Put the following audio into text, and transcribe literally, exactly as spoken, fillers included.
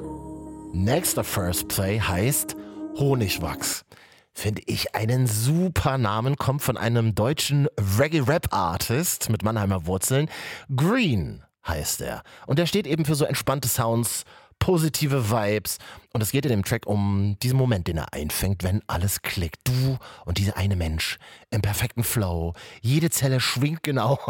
Nächster First Play heißt Honigwachs. Finde ich einen super Namen, kommt von einem deutschen Reggae-Rap-Artist mit Mannheimer Wurzeln. Green heißt er. Und der steht eben für so entspannte Sounds, positive Vibes. Und es geht in dem Track um diesen Moment, den er einfängt, wenn alles klickt. Du und dieser eine Mensch im perfekten Flow. Jede Zelle schwingt genau